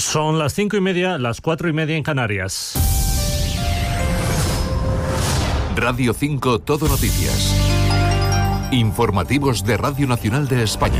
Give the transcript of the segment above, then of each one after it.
Son las 5:30, las 4:30 en Canarias. Radio 5 Todo Noticias. Informativos de Radio Nacional de España.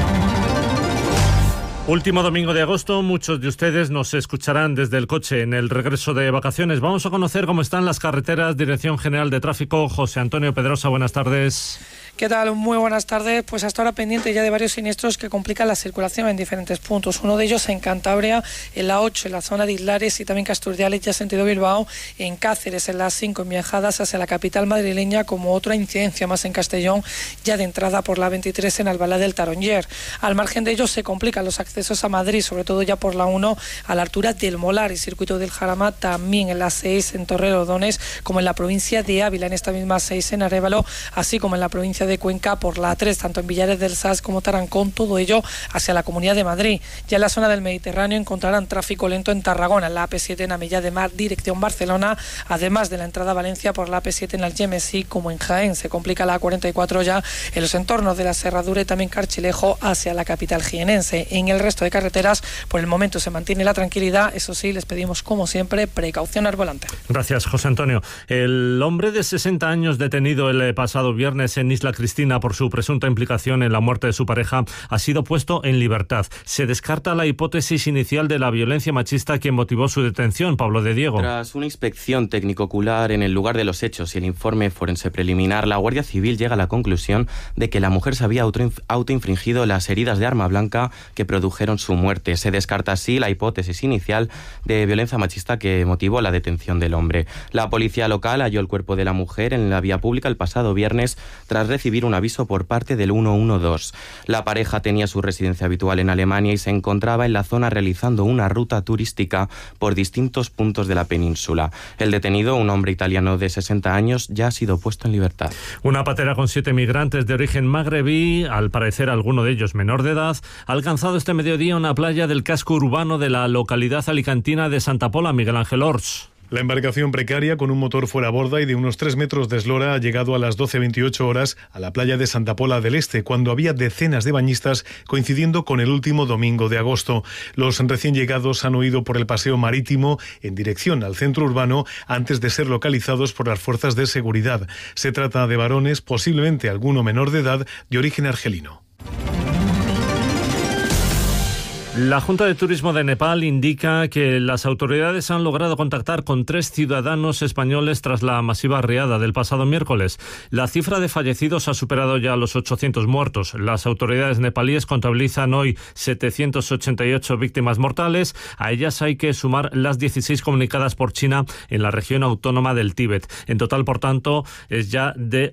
Último domingo de agosto, muchos de ustedes nos escucharán desde el coche en el regreso de vacaciones. Vamos a conocer cómo están las carreteras. Dirección General de Tráfico, José Antonio Pedrosa, buenas tardes. ¿Qué tal? Muy buenas tardes. Pues hasta ahora pendiente ya de varios siniestros que complican la circulación en diferentes puntos. Uno de ellos en Cantabria, en la 8, en la zona de Islares y también Casturdiales, ya sentido Bilbao, en Cáceres, en la 5, en Viajadas hacia la capital madrileña, como otra incidencia más en Castellón, ya de entrada por la 23 en Albalá del Taronyer. Al margen de ellos se complican los accesos a Madrid, sobre todo ya por la 1 a la altura del Molar y Circuito del Jarama, también en la 6 en Torrelodones, como en la provincia de Ávila, en esta misma 6 en Arévalo, así como en la provincia de Cuenca por la 3, tanto en Villares del Saz como Tarancón, todo ello hacia la Comunidad de Madrid. Ya en la zona del Mediterráneo encontrarán tráfico lento en Tarragona, en la AP7 en Amilla de Mar, dirección Barcelona, además de la entrada a Valencia por la AP7 en Algemesí, como en Jaén. Se complica la A44 ya en los entornos de la Serradura y también Carchilejo hacia la capital jienense. En el resto de carreteras, por el momento se mantiene la tranquilidad, eso sí, les pedimos como siempre precaución al volante. Gracias, José Antonio. El hombre de 60 años detenido el pasado viernes en Isla Cristina por su presunta implicación en la muerte de su pareja ha sido puesto en libertad. Se descarta la hipótesis inicial de la violencia machista que motivó su detención. Pablo de Diego. Tras una inspección técnico-ocular en el lugar de los hechos y el informe forense preliminar, la Guardia Civil llega a la conclusión de que la mujer se había autoinfligido las heridas de arma blanca que produjeron su muerte. Se descarta así la hipótesis inicial de violencia machista que motivó la detención del hombre. La policía local halló el cuerpo de la mujer en la vía pública el pasado viernes tras recibir un aviso por parte del 112. La pareja tenía su residencia habitual en Alemania y se encontraba en la zona realizando una ruta turística por distintos puntos de la península. El detenido, un hombre italiano de 60 años, ya ha sido puesto en libertad. Una patera con 7 migrantes de origen magrebí, al parecer alguno de ellos menor de edad, ha alcanzado este mediodía una playa del casco urbano de la localidad alicantina de Santa Pola. Miguel Ángel Ors. La embarcación precaria con un motor fuera borda y de unos 3 metros de eslora ha llegado a las 12:28 horas a la playa de Santa Pola del Este, cuando había decenas de bañistas, coincidiendo con el último domingo de agosto. Los recién llegados han huido por el paseo marítimo en dirección al centro urbano antes de ser localizados por las fuerzas de seguridad. Se trata de varones, posiblemente alguno menor de edad, de origen argelino. La Junta de Turismo de Nepal indica que las autoridades han logrado contactar con 3 ciudadanos españoles tras la masiva riada del pasado miércoles. La cifra de fallecidos ha superado ya los 800 muertos. Las autoridades nepalíes contabilizan hoy 788 víctimas mortales. A ellas hay que sumar las 16 comunicadas por China en la región autónoma del Tíbet. En total, por tanto, es ya de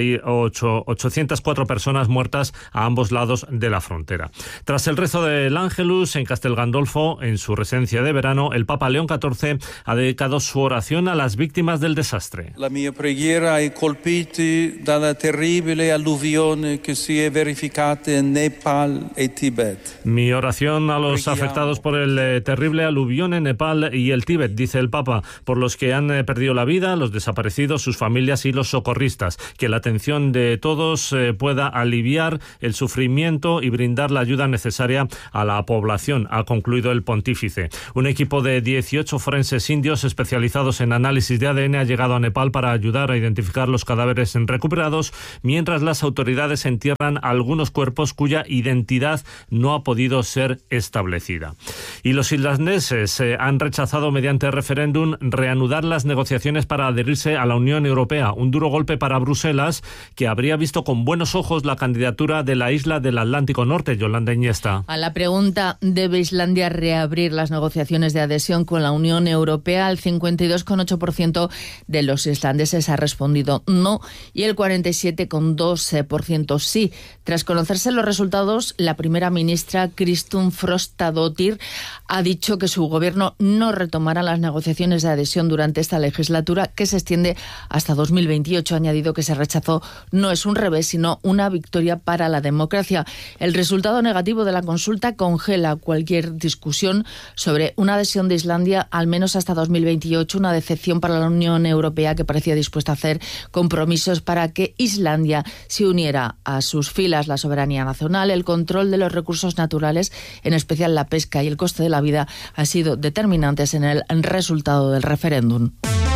804 personas muertas a ambos lados de la frontera. Tras el rezo del Ángel en Castel Gandolfo, en su residencia de verano, el Papa León XIV ha dedicado su oración a las víctimas del desastre. La mia preghiera ai colpiti dalla terribile alluvione che si è verificata in Nepal e Tibet. Mi oración a los afectados por el terrible aluvión en Nepal y el Tíbet, dice el Papa, por los que han perdido la vida, los desaparecidos, sus familias y los socorristas. Que la atención de todos pueda aliviar el sufrimiento y brindar la ayuda necesaria a la población, ha concluido el pontífice. Un equipo de 18 forenses indios especializados en análisis de ADN ha llegado a Nepal para ayudar a identificar los cadáveres recuperados, mientras las autoridades entierran algunos cuerpos cuya identidad no ha podido ser establecida. Y los islandeses han rechazado mediante referéndum reanudar las negociaciones para adherirse a la Unión Europea. Un duro golpe para Bruselas, que habría visto con buenos ojos la candidatura de la isla del Atlántico Norte. Yolanda Iniesta. A la pregunta ¿debe Islandia reabrir las negociaciones de adhesión con la Unión Europea? El 52,8% de los islandeses ha respondido no y el 47,2% sí. Tras conocerse los resultados, la primera ministra Kristrún Frostadóttir ha dicho que su gobierno no retomará las negociaciones de adhesión durante esta legislatura, que se extiende hasta 2028. Ha añadido que ese rechazo no es un revés, sino una victoria para la democracia. El resultado negativo de la consulta congela congela cualquier discusión sobre una adhesión de Islandia, al menos hasta 2028, una decepción para la Unión Europea, que parecía dispuesta a hacer compromisos para que Islandia se uniera a sus filas. La soberanía nacional, el control de los recursos naturales, en especial la pesca, y el coste de la vida han sido determinantes en el resultado del referéndum.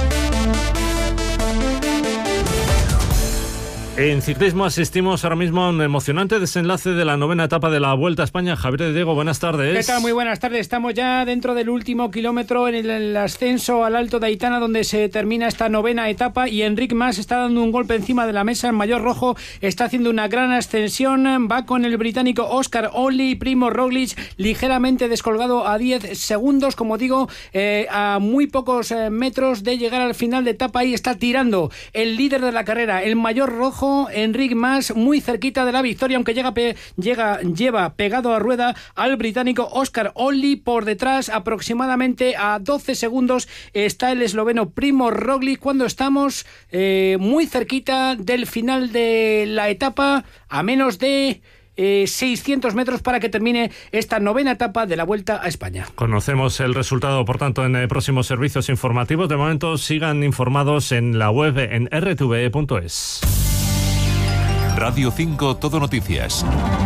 En ciclismo asistimos ahora mismo a un emocionante desenlace de la 9ª etapa de la Vuelta a España. Javier de Diego, buenas tardes. ¿Qué tal? Muy buenas tardes. Estamos ya dentro del último kilómetro en el ascenso al Alto de Aitana, donde se termina esta 9ª etapa, y Enric Mas está dando un golpe encima de la mesa. El maillot rojo está haciendo una gran ascensión. Va con el británico Oscar Onley, Primo Roglic ligeramente descolgado a 10 segundos, como digo, a muy pocos metros de llegar al final de etapa. Ahí está tirando el líder de la carrera, el maillot rojo, Enric Mas, muy cerquita de la victoria, aunque lleva pegado a rueda al británico Oscar Onley. Por detrás, aproximadamente a 12 segundos, está el esloveno Primo Roglic, cuando estamos muy cerquita del final de la etapa, a menos de 600 metros para que termine esta 9ª etapa de la Vuelta a España. Conocemos el resultado, por tanto, en próximos servicios informativos. De momento, sigan informados en la web en rtve.es. Radio 5 Todo Noticias.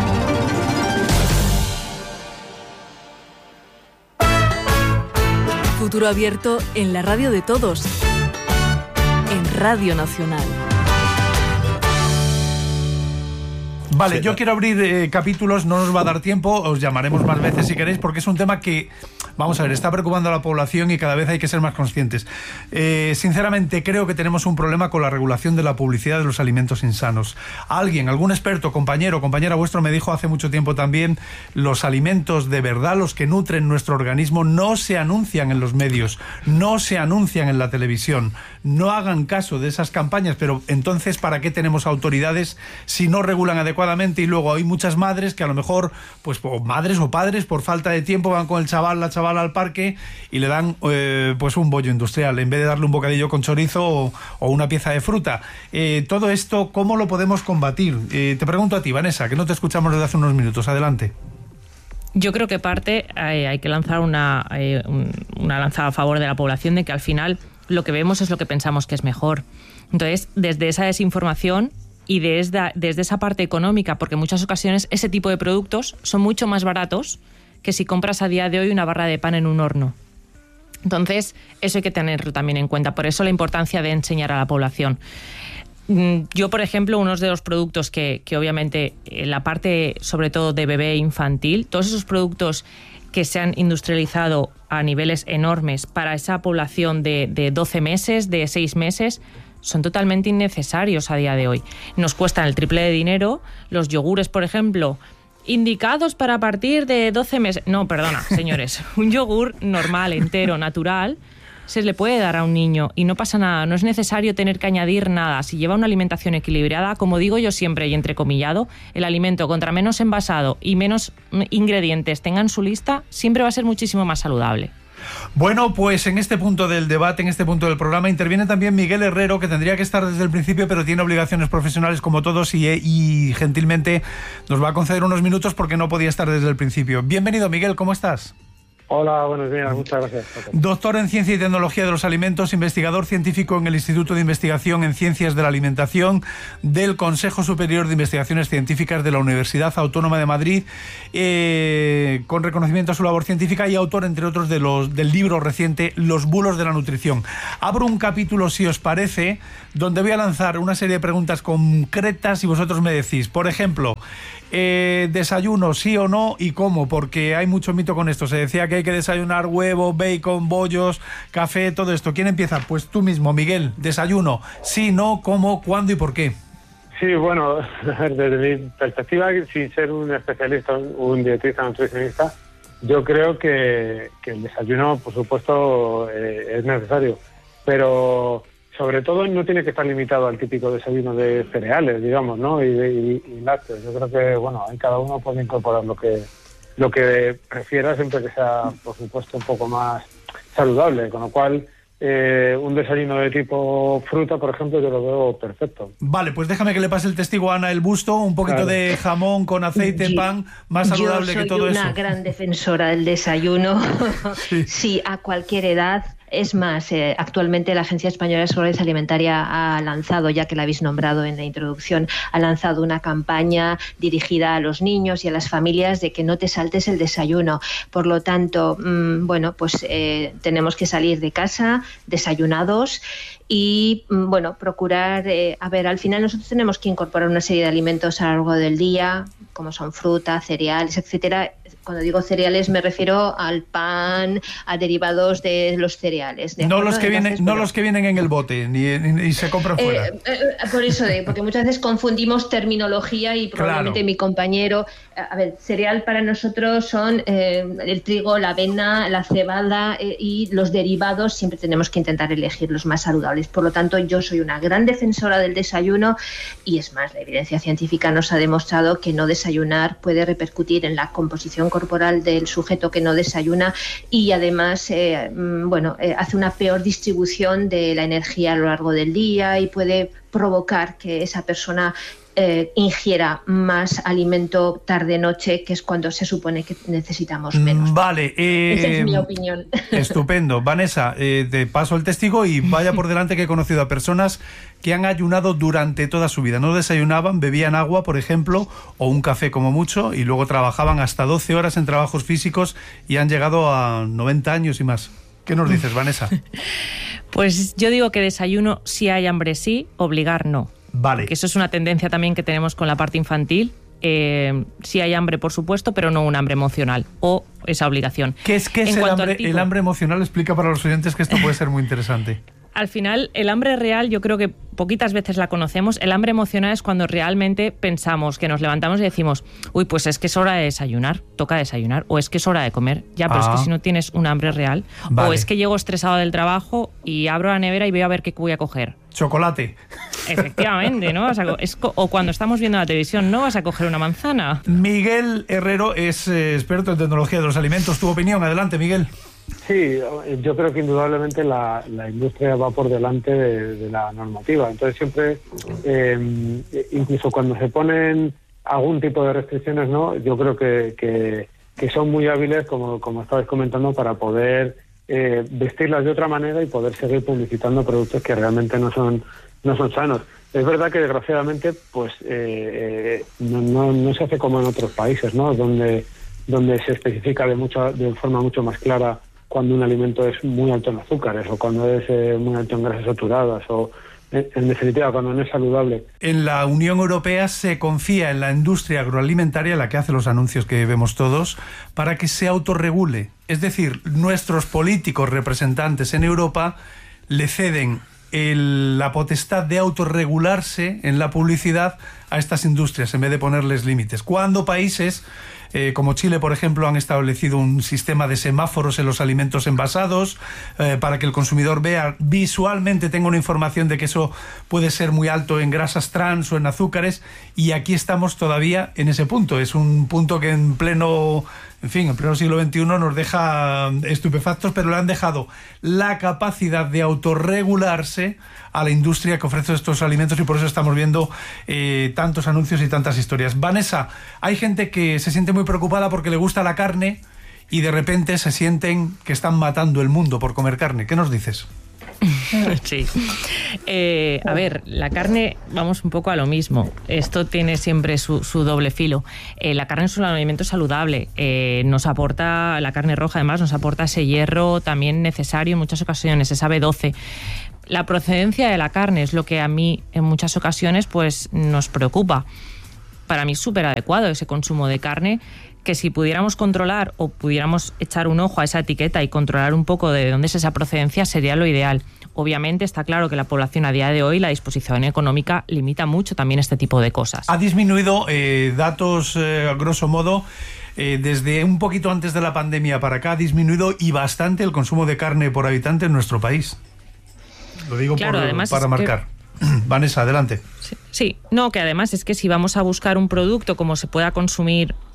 Futuro abierto en la radio de todos. En Radio Nacional. Vale, yo quiero abrir capítulos, no nos va a dar tiempo, os llamaremos más veces si queréis, porque es un tema que, vamos a ver, está preocupando a la población y cada vez hay que ser más conscientes. Sinceramente, creo que tenemos un problema con la regulación de la publicidad de los alimentos insanos. Algún experto, compañera vuestro, me dijo hace mucho tiempo también: los alimentos de verdad, los que nutren nuestro organismo, no se anuncian en los medios, no se anuncian en la televisión. No hagan caso de esas campañas, pero entonces, ¿para qué tenemos autoridades si no regulan adecuadamente? Y luego hay muchas madres que a lo mejor, pues madres o padres, por falta de tiempo, van con la chavala al parque y le dan pues un bollo industrial en vez de darle un bocadillo con chorizo o una pieza de fruta. Todo esto, ¿cómo lo podemos combatir? Te pregunto a ti, Vanessa, que no te escuchamos desde hace unos minutos. Adelante. Yo creo que hay que lanzar una lanzada a favor de la población, de que al final lo que vemos es lo que pensamos que es mejor. Entonces, desde esa desinformación y desde esa parte económica, porque en muchas ocasiones ese tipo de productos son mucho más baratos que si compras a día de hoy una barra de pan en un horno. Entonces, eso hay que tenerlo también en cuenta. Por eso la importancia de enseñar a la población. Yo, por ejemplo, uno de los productos que obviamente, la parte sobre todo de bebé infantil, todos esos productos que se han industrializado a niveles enormes para esa población de 12 meses, de 6 meses, son totalmente innecesarios a día de hoy. Nos cuestan el triple de dinero. Los yogures, por ejemplo, indicados para partir de 12 meses. No, perdona, señores. Un yogur normal, entero, natural, se le puede dar a un niño y no pasa nada. No es necesario tener que añadir nada. Si lleva una alimentación equilibrada, como digo yo siempre y entrecomillado, el alimento contra menos envasado y menos ingredientes tenga en su lista, siempre va a ser muchísimo más saludable. Bueno, pues en este punto del debate, en este punto del programa, interviene también Miguel Herrero, que tendría que estar desde el principio, pero tiene obligaciones profesionales como todos y gentilmente nos va a conceder unos minutos porque no podía estar desde el principio. Bienvenido, Miguel, ¿cómo estás? Hola, buenos días, muchas gracias. Doctor en Ciencia y Tecnología de los Alimentos, investigador científico en el Instituto de Investigación en Ciencias de la Alimentación del Consejo Superior de Investigaciones Científicas de la Universidad Autónoma de Madrid, con reconocimiento a su labor científica, y autor, entre otros, del libro reciente Los bulos de la nutrición. Abro un capítulo, si os parece, donde voy a lanzar una serie de preguntas concretas y vosotros me decís. Por ejemplo, desayuno, sí o no, y cómo, porque hay mucho mito con esto. Se decía que hay que desayunar huevo, bacon, bollos, café, todo esto. ¿Quién empieza? Pues tú mismo, Miguel. Desayuno, sí, no, cómo, cuándo y por qué. Sí, bueno, desde mi perspectiva, sin ser un especialista, un dietista, nutricionista, yo creo que el desayuno, por supuesto, es necesario, pero sobre todo no tiene que estar limitado al típico desayuno de cereales, digamos, ¿no? Y lácteos. Yo creo que, bueno, ahí cada uno puede incorporar lo que prefiera, siempre que sea, por supuesto, un poco más saludable. Con lo cual, un desayuno de tipo fruta, por ejemplo, yo lo veo perfecto. Vale, pues déjame que le pase el testigo a Ana el Busto, un poquito de jamón con aceite, pan, más saludable que todo eso. Yo soy una gran defensora del desayuno, sí, a cualquier edad. Es más, actualmente la Agencia Española de Seguridad Alimentaria ha lanzado, ya que la habéis nombrado en la introducción, ha lanzado una campaña dirigida a los niños y a las familias de que no te saltes el desayuno. Por lo tanto, tenemos que salir de casa desayunados y, procurar, al final nosotros tenemos que incorporar una serie de alimentos a lo largo del día, como son fruta, cereales, etcétera. Cuando digo cereales me refiero al pan, a derivados de los cereales. No los que vienen en el bote, ni se compran fuera. Por eso, porque muchas veces confundimos terminología y probablemente mi compañero... cereal para nosotros son el trigo, la avena, la cebada y los derivados. Siempre tenemos que intentar elegir los más saludables. Por lo tanto, yo soy una gran defensora del desayuno y es más, la evidencia científica nos ha demostrado que no desayunar puede repercutir en la composición corporal del sujeto que no desayuna y además hace una peor distribución de la energía a lo largo del día y puede provocar que esa persona ingiera más alimento tarde-noche, que es cuando se supone que necesitamos menos. Vale. Esa es mi opinión. Estupendo. Vanessa, te paso el testigo y vaya por delante que he conocido a personas que han ayunado durante toda su vida. No desayunaban, bebían agua, por ejemplo, o un café como mucho, y luego trabajaban hasta 12 horas en trabajos físicos y han llegado a 90 años y más. ¿Qué nos dices, Vanessa? Pues yo digo que desayuno si hay hambre sí, obligar no. Vale. Que eso es una tendencia también que tenemos con la parte infantil. Sí hay hambre, por supuesto, pero no un hambre emocional o esa obligación. ¿Qué es el hambre emocional? Explica para los oyentes que esto puede ser muy interesante. Al final, el hambre real yo creo que poquitas veces la conocemos. El hambre emocional es cuando realmente pensamos, que nos levantamos y decimos, uy, pues es que es hora de desayunar, toca desayunar, o es que es hora de comer. Ya, pero es que si no tienes un hambre real, o es que llego estresado del trabajo y abro la nevera y veo a ver qué voy a coger. Chocolate. Efectivamente, ¿no? O cuando estamos viendo la televisión, ¿no vas a coger una manzana? Miguel Herrero es experto en tecnología de los alimentos. ¿Tu opinión? Adelante, Miguel. Sí, yo creo que indudablemente la industria va por delante de la normativa. Entonces siempre, incluso cuando se ponen algún tipo de restricciones, ¿no? Yo creo que son muy hábiles, como estabais comentando, para poder vestirlas de otra manera y poder seguir publicitando productos que realmente no son sanos. Es verdad que desgraciadamente pues no se hace como en otros países, ¿no? Donde se especifica de forma mucho más clara cuando un alimento es muy alto en azúcares o cuando es muy alto en grasas saturadas o en definitiva cuando no es saludable. En la Unión Europea se confía en la industria agroalimentaria, la que hace los anuncios que vemos todos, para que se autorregule. Es decir, nuestros políticos representantes en Europa le ceden la potestad de autorregularse en la publicidad a estas industrias en vez de ponerles límites. Cuando países como Chile, por ejemplo, han establecido un sistema de semáforos en los alimentos envasados para que el consumidor vea visualmente, tenga una información de que eso puede ser muy alto en grasas trans o en azúcares, y aquí estamos todavía en ese punto. Es un punto que en pleno siglo XXI nos deja estupefactos, pero le han dejado la capacidad de autorregularse a la industria que ofrece estos alimentos y por eso estamos viendo tantos anuncios y tantas historias. Vanessa, hay gente que se siente muy preocupada porque le gusta la carne y de repente se sienten que están matando el mundo por comer carne. ¿Qué nos dices? Sí. A ver, la carne, vamos un poco a lo mismo. Esto tiene siempre su doble filo. La carne es un alimento saludable. Nos aporta, la carne roja además, nos aporta ese hierro también necesario en muchas ocasiones, ese B12. La procedencia de la carne es lo que a mí en muchas ocasiones pues nos preocupa. Para mí es súper adecuado ese consumo de carne, que si pudiéramos controlar o pudiéramos echar un ojo a esa etiqueta y controlar un poco de dónde es esa procedencia, sería lo ideal. Obviamente está claro que la población a día de hoy, la disposición económica, limita mucho también este tipo de cosas. Ha disminuido, datos a grosso modo, desde un poquito antes de la pandemia para acá, ha disminuido y bastante el consumo de carne por habitante en nuestro país. Lo digo claro, para marcar. Vanessa, adelante. Sí, no, que además es que si vamos a buscar un producto como se pueda consumir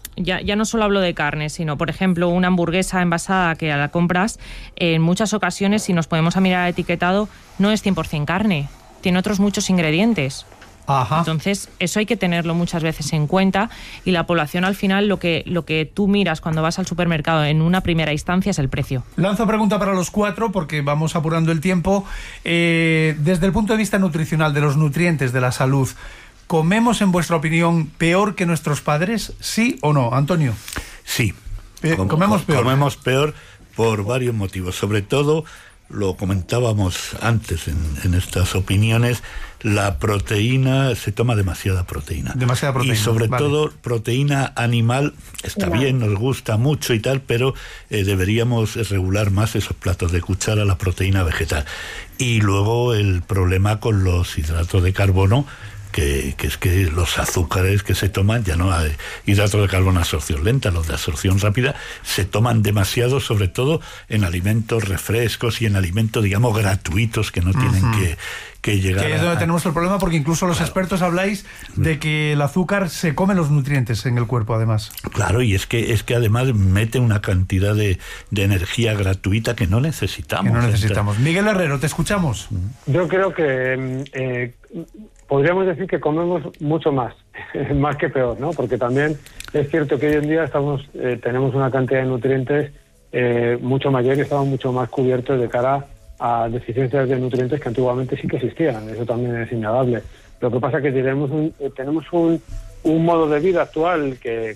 ya no solo hablo de carne, sino, por ejemplo, una hamburguesa envasada que la compras, en muchas ocasiones, si nos ponemos a mirar el etiquetado, no es 100% carne, tiene otros muchos ingredientes. Ajá. Entonces, eso hay que tenerlo muchas veces en cuenta, y la población al final lo que tú miras cuando vas al supermercado en una primera instancia es el precio. Lanzo pregunta para los 4 porque vamos apurando el tiempo. Desde el punto de vista nutricional, de los nutrientes, de la salud, ¿comemos, en vuestra opinión, peor que nuestros padres? ¿Sí o no, Antonio? Sí. ¿Comemos peor? Comemos peor por varios motivos. Sobre todo, lo comentábamos antes en estas opiniones, la proteína, se toma demasiada proteína. Demasiada proteína. Y sobre todo, proteína animal, está bien, nos gusta mucho y tal, pero deberíamos regular más esos platos de cuchara, la proteína vegetal. Y luego el problema con los hidratos de carbono, que es que los azúcares que se toman, ya no hay hidratos de carbono de absorción lenta, los de absorción rápida, se toman demasiado, sobre todo en alimentos refrescos y en alimentos, digamos, gratuitos que no tienen que llegar que es donde tenemos el problema, porque incluso los expertos habláis de que el azúcar se come los nutrientes en el cuerpo, además. Claro, y es que además mete una cantidad de energía gratuita que no necesitamos. Miguel Herrero, te escuchamos. Yo creo que podríamos decir que comemos mucho más que peor, ¿no? Porque también es cierto que hoy en día tenemos una cantidad de nutrientes mucho mayor y estamos mucho más cubiertos de cara a deficiencias de nutrientes que antiguamente sí que existían. Eso también es innegable. Lo que pasa es que tenemos un modo de vida actual que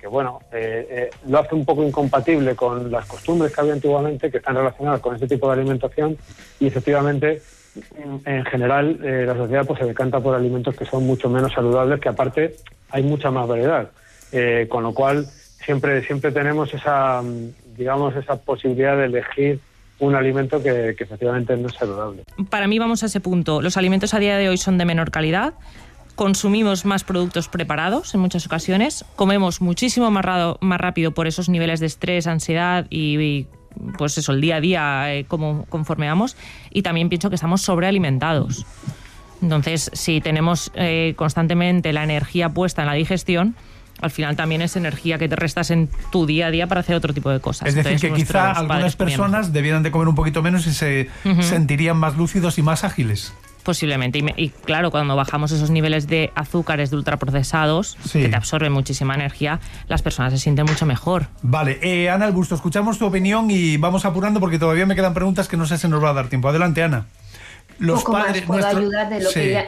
lo hace un poco incompatible con las costumbres que había antiguamente, que están relacionadas con ese tipo de alimentación, y efectivamente, en general, la sociedad pues se decanta por alimentos que son mucho menos saludables, que aparte hay mucha más variedad, con lo cual siempre tenemos esa posibilidad de elegir un alimento que efectivamente no es saludable. Para mí vamos a ese punto. Los alimentos a día de hoy son de menor calidad, consumimos más productos preparados en muchas ocasiones, comemos muchísimo más rápido por esos niveles de estrés, ansiedad y pues eso, el día a día, conforme vamos, y también pienso que estamos sobrealimentados. Entonces, si tenemos constantemente la energía puesta en la digestión, al final también es energía que te restas en tu día a día para hacer otro tipo de cosas. Es decir, que quizá algunas personas debieran de comer un poquito menos y se sentirían más lúcidos y más ágiles. Posiblemente. Y claro, cuando bajamos esos niveles de azúcares de ultraprocesados, que te absorben muchísima energía, las personas se sienten mucho mejor. Vale, Ana Albusto, escuchamos tu opinión y vamos apurando porque todavía me quedan preguntas que no sé si nos va a dar tiempo. Adelante, Ana. Los poco padres, más puedo ayudar de lo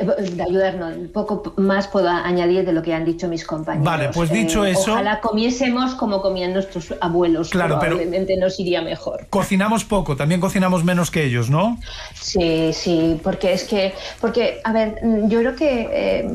que poco más puedo añadir de lo que han dicho mis compañeros. Vale, pues dicho eso, ojalá comiésemos como comían nuestros abuelos. Claro, probablemente nos iría mejor. Cocinamos poco, también cocinamos menos que ellos, ¿no? Sí, porque a ver, yo creo que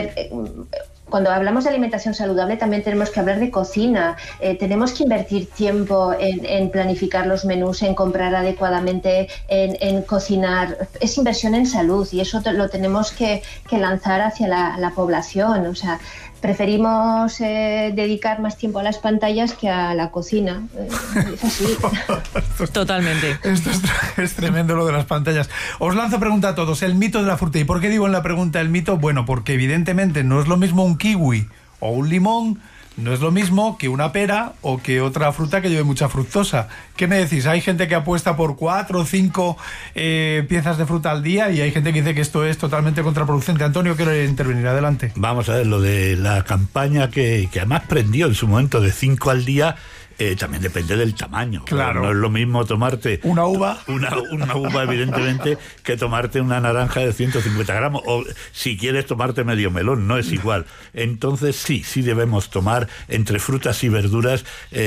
cuando hablamos de alimentación saludable también tenemos que hablar de cocina. Tenemos que invertir tiempo en planificar los menús, en comprar adecuadamente, en cocinar. Es inversión en salud y eso lo tenemos que lanzar hacia la población. O sea, preferimos dedicar más tiempo a las pantallas que a la cocina. Es así. Totalmente. Esto es tremendo lo de las pantallas. Os lanzo pregunta a todos. El mito de la fruta. ¿Y por qué digo en la pregunta el mito? Bueno, porque evidentemente no es lo mismo un kiwi o un limón, no es lo mismo que una pera o que otra fruta que lleve mucha fructosa. ¿Qué me decís? Hay gente que apuesta por 4 o 5 piezas de fruta al día y hay gente que dice que esto es totalmente contraproducente. Antonio, quiero intervenir. Adelante. Vamos a ver, lo de la campaña que además prendió en su momento de 5 al día, también depende del tamaño. Claro. No es lo mismo tomarte una uva, una uva evidentemente, que tomarte una naranja de 150 gramos, o si quieres tomarte medio melón, no es igual. Entonces sí debemos tomar entre frutas y verduras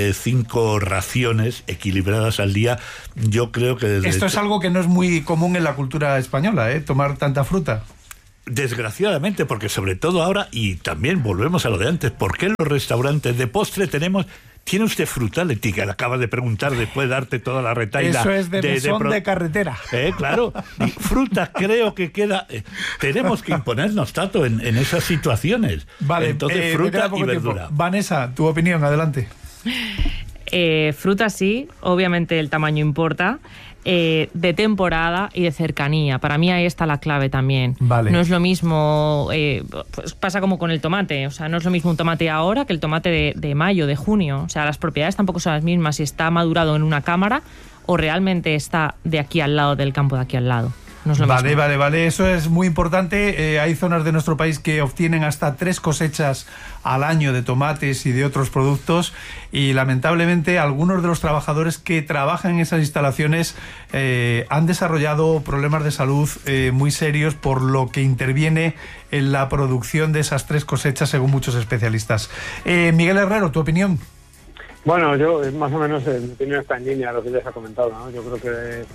5 raciones equilibradas al día. Yo creo que esto es algo que no es muy común en la cultura española, tomar tanta fruta. Desgraciadamente, porque sobre todo ahora, y también volvemos a lo de antes, ¿por qué en los restaurantes de postre tiene usted fruta, Leti, que le acaba de preguntar después de darte toda la retahíla? Eso es de mesón de carretera. Claro. Y fruta creo que queda... tenemos que imponernos tanto en esas situaciones. Vale, entonces fruta y verdura. Vanessa, tu opinión, adelante. Fruta sí, obviamente el tamaño importa. De temporada y de cercanía. Para mí ahí está la clave también. Vale. No es lo mismo, pues pasa como con el tomate, o sea, no es lo mismo un tomate ahora que el tomate de mayo, de junio. O sea, las propiedades tampoco son las mismas si está madurado en una cámara o realmente está de aquí al lado del campo de aquí al lado. No es lo mismo. Vale, eso es muy importante. Hay zonas de nuestro país que obtienen hasta 3 cosechas al año de tomates y de otros productos, y lamentablemente algunos de los trabajadores que trabajan en esas instalaciones han desarrollado problemas de salud muy serios por lo que interviene en la producción de esas 3 cosechas, según muchos especialistas. Miguel Herrero, ¿tu opinión? Bueno, yo más o menos mi opinión está en línea a lo que ya se ha comentado, ¿no? Yo creo que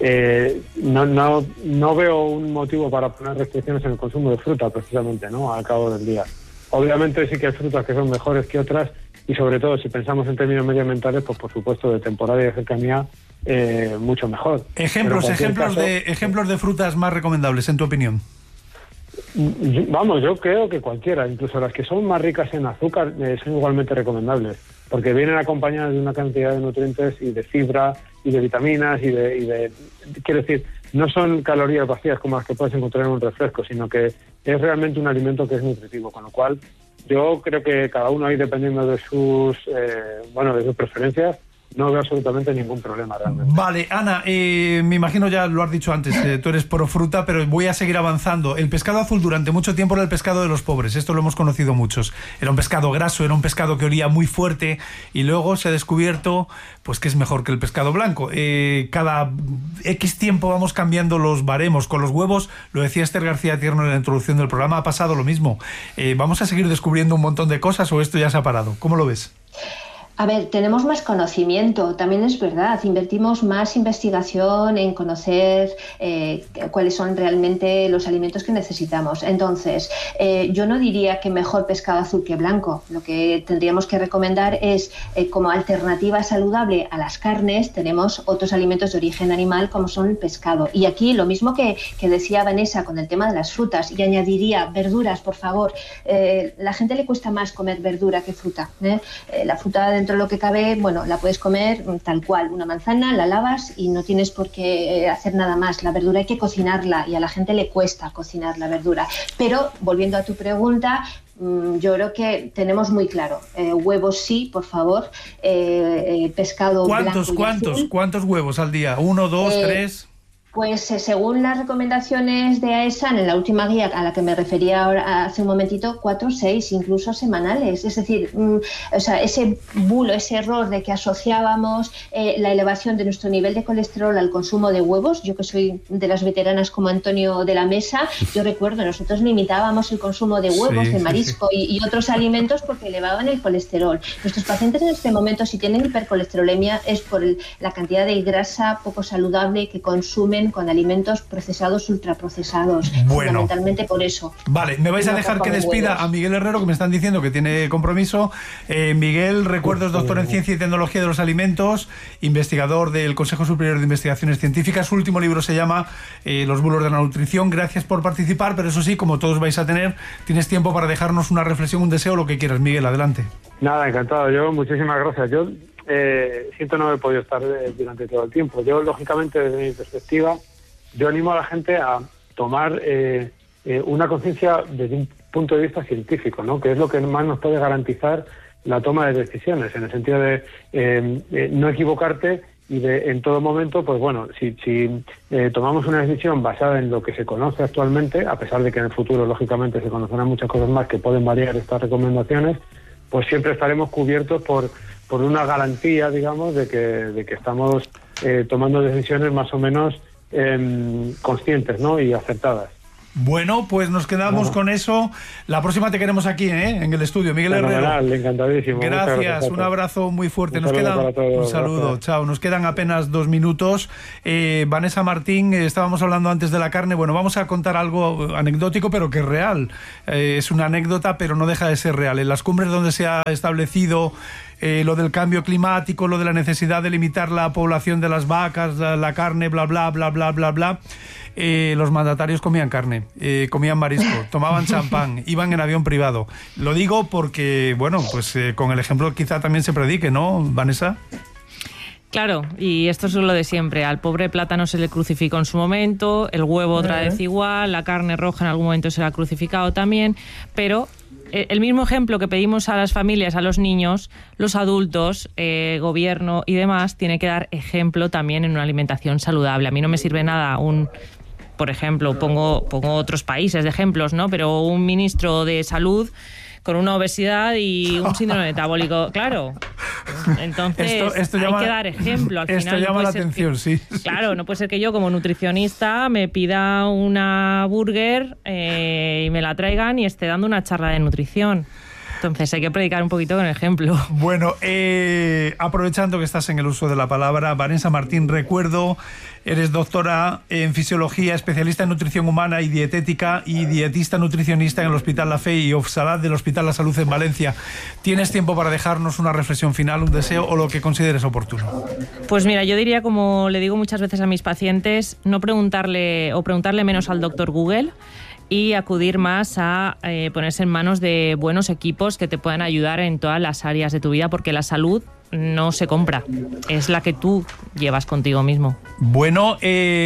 no veo un motivo para poner restricciones en el consumo de fruta, precisamente, ¿no? Al cabo del día. Obviamente sí que hay frutas que son mejores que otras, y sobre todo si pensamos en términos medioambientales, pues por supuesto de temporada y de cercanía, mucho mejor. Ejemplos de frutas más recomendables, en tu opinión. Vamos, yo creo que cualquiera, incluso las que son más ricas en azúcar, son igualmente recomendables, porque vienen acompañadas de una cantidad de nutrientes y de fibra y de vitaminas y de quiero decir, no son calorías vacías como las que puedes encontrar en un refresco, sino que es realmente un alimento que es nutritivo, con lo cual yo creo que cada uno ahí, dependiendo de sus de sus preferencias, no veo absolutamente ningún problema realmente. Vale, Ana, me imagino ya lo has dicho antes, tú eres pro fruta, pero voy a seguir avanzando. El pescado azul durante mucho tiempo era el pescado de los pobres, esto lo hemos conocido muchos. Era un pescado graso, era un pescado que olía muy fuerte, y luego se ha descubierto pues que es mejor que el pescado blanco. Cada X tiempo vamos cambiando los baremos. Con los huevos, lo decía Esther García Tierno en la introducción del programa, ha pasado lo mismo. ¿Vamos a seguir descubriendo un montón de cosas o esto ya se ha parado? ¿Cómo lo ves? A ver, tenemos más conocimiento, también es verdad, invertimos más investigación en conocer cuáles son realmente los alimentos que necesitamos. Entonces, yo no diría que mejor pescado azul que blanco. Lo que tendríamos que recomendar es, como alternativa saludable a las carnes, tenemos otros alimentos de origen animal como son el pescado. Y aquí lo mismo que decía Vanessa con el tema de las frutas, y añadiría verduras, por favor. La gente le cuesta más comer verdura que fruta. La fruta, dentro de lo que cabe, bueno, la puedes comer tal cual, una manzana, la lavas y no tienes por qué hacer nada más. La verdura hay que cocinarla y a la gente le cuesta cocinar la verdura. Pero, volviendo a tu pregunta, yo creo que tenemos muy claro, huevos sí, por favor, pescado blanco y azul. ¿Cuántos huevos al día? ¿1, 2, 3? Pues según las recomendaciones de AESAN, en la última guía a la que me refería ahora, hace un momentito, 4 o 6, incluso semanales. Es decir, ese bulo, ese error de que asociábamos la elevación de nuestro nivel de colesterol al consumo de huevos. Yo, que soy de las veteranas como Antonio de la Mesa, yo recuerdo, nosotros limitábamos el consumo de huevos, de marisco y otros alimentos porque elevaban el colesterol. Nuestros pacientes en este momento, si tienen hipercolesterolemia, es por la cantidad de grasa poco saludable que consumen con alimentos procesados, ultraprocesados. Bueno, fundamentalmente por eso. Vale, me vais a dejar que despida a Miguel Herrero, que me están diciendo que tiene compromiso. Miguel, recuerdo, es doctor en Ciencia y Tecnología de los Alimentos, investigador del Consejo Superior de Investigaciones Científicas. Su último libro se llama Los bulos de la nutrición. Gracias por participar, pero eso sí, como todos vais a tener, tienes tiempo para dejarnos una reflexión, un deseo, lo que quieras. Miguel, adelante. Nada, encantado. Yo, muchísimas gracias. Yo siento no haber podido estar durante todo el tiempo. Yo, lógicamente, desde mi perspectiva, yo animo a la gente a tomar una conciencia desde un punto de vista científico, ¿no? Que es lo que más nos puede garantizar la toma de decisiones, en el sentido de no equivocarte y de en todo momento, pues bueno, si tomamos una decisión basada en lo que se conoce actualmente, a pesar de que en el futuro, lógicamente, se conocerán muchas cosas más que pueden variar estas recomendaciones, pues siempre estaremos cubiertos por una garantía, digamos, de que estamos tomando decisiones más o menos conscientes, ¿no? Y acertadas. Bueno, pues nos quedamos con eso. La próxima te queremos aquí, en el estudio. Miguel Herrero. Encantadísimo. Gracias, un abrazo muy fuerte. Un saludo. Gracias. Chao. Nos quedan apenas 2 minutos. Vanessa Martín, estábamos hablando antes de la carne. Bueno, vamos a contar algo anecdótico, pero que es real. Es una anécdota, pero no deja de ser real. En las cumbres donde se ha establecido lo del cambio climático, lo de la necesidad de limitar la población de las vacas, la carne, bla, bla, bla, bla, bla, bla, los mandatarios comían carne, comían marisco, tomaban champán, iban en avión privado. Lo digo porque, bueno, pues con el ejemplo quizá también se predique, ¿no, Vanessa? Claro, y esto es lo de siempre. Al pobre plátano se le crucificó en su momento, el huevo otra vez igual, la carne roja en algún momento se le ha crucificado también, pero el mismo ejemplo que pedimos a las familias, a los niños, los adultos, gobierno y demás, tiene que dar ejemplo también en una alimentación saludable. A mí no me sirve nada por ejemplo, pongo otros países de ejemplos, ¿no? Pero un ministro de salud con una obesidad y un síndrome metabólico, claro. Entonces esto hay llama, que dar ejemplo. Al esto final llama no la puede atención, sí. Claro, no puede ser que yo como nutricionista me pida una burger y me la traigan y esté dando una charla de nutrición. Entonces hay que predicar un poquito con el ejemplo. Bueno, aprovechando que estás en el uso de la palabra, Vanessa Martín Recuerdo, eres doctora en fisiología, especialista en nutrición humana y dietética y dietista nutricionista en el Hospital La Fe y Ofsalat del Hospital La Salud en Valencia. ¿Tienes tiempo para dejarnos una reflexión final, un deseo o lo que consideres oportuno? Pues mira, yo diría, como le digo muchas veces a mis pacientes, no preguntarle menos al doctor Google y acudir más a ponerse en manos de buenos equipos que te puedan ayudar en todas las áreas de tu vida, porque la salud no se compra, es la que tú llevas contigo mismo. Bueno,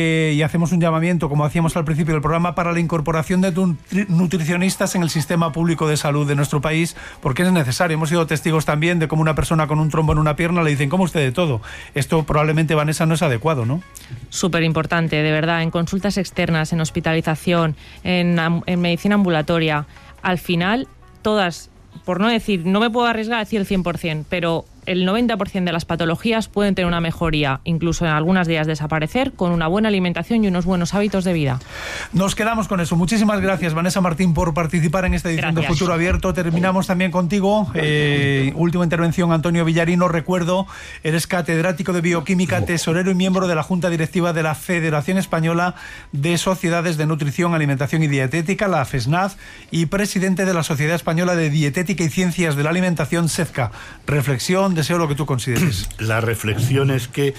y hacemos un llamamiento, como hacíamos al principio del programa, para la incorporación de nutricionistas en el sistema público de salud de nuestro país, porque es necesario. Hemos sido testigos también de cómo una persona con un trombo en una pierna le dicen, ¿cómo usted de todo? Esto probablemente, Vanessa, no es adecuado, ¿no? Súper importante, de verdad, en consultas externas, en hospitalización, en medicina ambulatoria, al final, todas, por no decir, no me puedo arriesgar a decir el 100%, pero el 90% de las patologías pueden tener una mejoría, incluso en algunas de ellas desaparecer, con una buena alimentación y unos buenos hábitos de vida. Nos quedamos con eso. Muchísimas gracias, Vanessa Martín, por participar en esta edición de Futuro Abierto. Terminamos también contigo. Última intervención, Antonio Villarino. Recuerdo, eres catedrático de Bioquímica, tesorero y miembro de la Junta Directiva de la Federación Española de Sociedades de Nutrición, Alimentación y Dietética, la FESNAD, y presidente de la Sociedad Española de Dietética y Ciencias de la Alimentación, SEDCA. Reflexión, deseo lo que tú consideres. La reflexión es que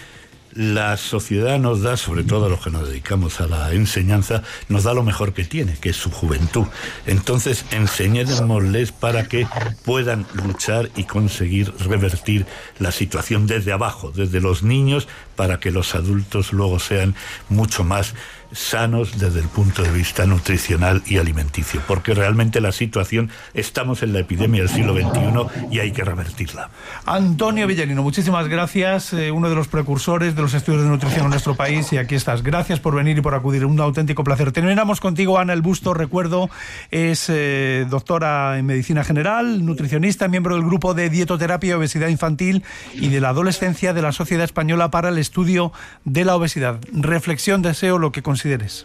la sociedad nos da, sobre todo a los que nos dedicamos a la enseñanza, nos da lo mejor que tiene, que es su juventud. Entonces, enseñémosles para que puedan luchar y conseguir revertir la situación desde abajo, desde los niños, para que los adultos luego sean mucho más sanos desde el punto de vista nutricional y alimenticio, porque realmente la situación, estamos en la epidemia del siglo XXI y hay que revertirla. Antonio Villarino, muchísimas gracias, uno de los precursores de los estudios de nutrición en nuestro país, y aquí estás. Gracias por venir y por acudir, un auténtico placer. Terminamos contigo, Ana El Busto. Recuerdo, es doctora en medicina general, nutricionista, miembro del grupo de dietoterapia y obesidad infantil y de la adolescencia de la Sociedad Española para el Estudio de la Obesidad. Reflexión, deseo lo que consideres.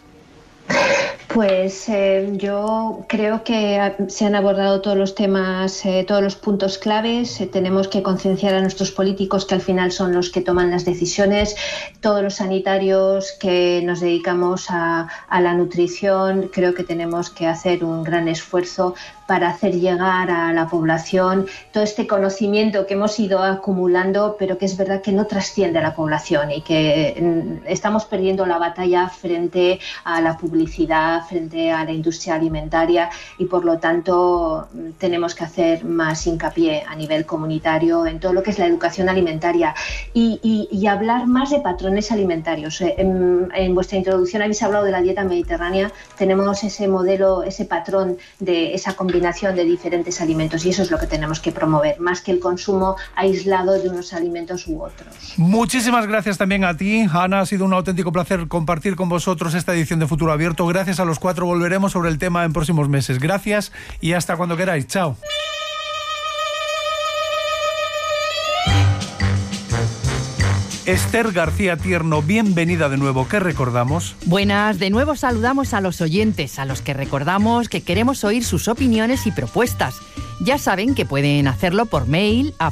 Pues yo creo que se han abordado todos los temas, todos los puntos claves. Tenemos que concienciar a nuestros políticos, que al final son los que toman las decisiones. Todos los sanitarios que nos dedicamos a la nutrición, creo que tenemos que hacer un gran esfuerzo para hacer llegar a la población todo este conocimiento que hemos ido acumulando, pero que es verdad que no trasciende a la población y que estamos perdiendo la batalla frente a la publicidad, frente a la industria alimentaria, y por lo tanto tenemos que hacer más hincapié a nivel comunitario en todo lo que es la educación alimentaria y hablar más de patrones alimentarios. En vuestra introducción habéis hablado de la dieta mediterránea. Tenemos ese modelo, ese patrón de esa combinación de diferentes alimentos, y eso es lo que tenemos que promover, más que el consumo aislado de unos alimentos u otros. Muchísimas gracias también a ti, Ana. Ha sido un auténtico placer compartir con vosotros esta edición de Futuro Abierto. Gracias a los cuatro. Volveremos sobre el tema en próximos meses. Gracias y hasta cuando queráis. Chao. Esther García Tierno, bienvenida de nuevo. ¿Qué recordamos? Buenas, de nuevo saludamos a los oyentes, a los que recordamos que queremos oír sus opiniones y propuestas. Ya saben que pueden hacerlo por mail a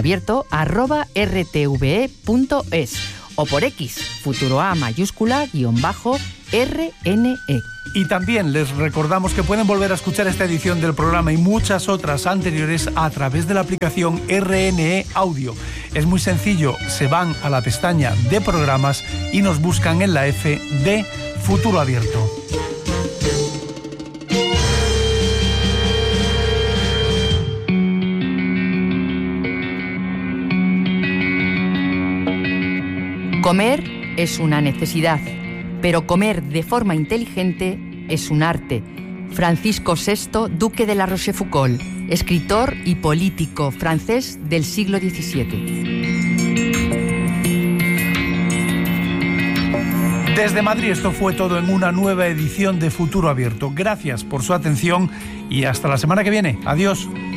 futuroabierto@rtve.es o por X, futuroa mayúscula _RNE. Y también les recordamos que pueden volver a escuchar esta edición del programa y muchas otras anteriores a través de la aplicación RNE Audio. Es muy sencillo, se van a la pestaña de programas y nos buscan en la F de Futuro Abierto. Comer es una necesidad, pero comer de forma inteligente es un arte. Francisco VI, duque de La Rochefoucauld, escritor y político francés del siglo XVII. Desde Madrid esto fue todo en una nueva edición de Futuro Abierto. Gracias por su atención y hasta la semana que viene. Adiós.